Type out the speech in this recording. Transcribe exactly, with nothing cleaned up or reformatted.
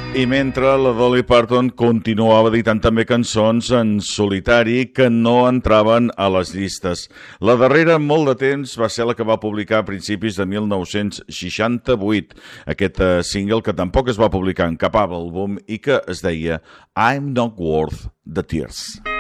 I mentre la Dolly Parton continuava editant també cançons en solitari que no entraven a les llistes. La darrera, molt de temps, va ser la que va publicar a principis de mil nou-cents seixanta-vuit. Aquest uh, single que tampoc es va publicar en cap àlbum i que es deia I'm Not Worth the Tears.